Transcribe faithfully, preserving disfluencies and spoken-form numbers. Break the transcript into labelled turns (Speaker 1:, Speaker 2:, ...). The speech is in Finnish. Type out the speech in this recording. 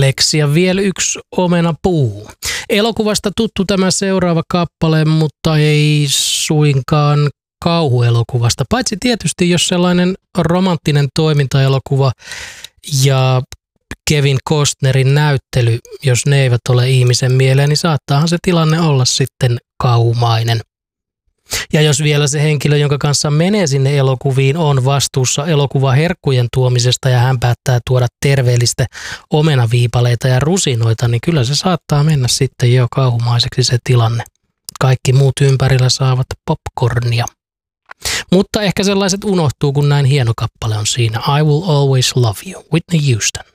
Speaker 1: Eleksi ja vielä yksi omenapuu. Elokuvasta tuttu tämä seuraava kappale, mutta ei suinkaan kauhuelokuvasta. Paitsi tietysti, jos sellainen romanttinen toimintaelokuva ja Kevin Costnerin näyttely, jos ne eivät ole ihmisen mieleen, niin saattaahan se tilanne olla sitten kauhumainen. Ja jos vielä se henkilö, jonka kanssa menee sinne elokuviin, on vastuussa elokuvaherkkujen tuomisesta ja hän päättää tuoda terveellistä omenaviipaleita ja rusinoita, niin kyllä se saattaa mennä sitten jo kauhumaiseksi se tilanne. Kaikki muut ympärillä saavat popcornia. Mutta ehkä sellaiset unohtuu, kun näin hieno kappale on siinä. I Will Always Love You, Whitney Houston.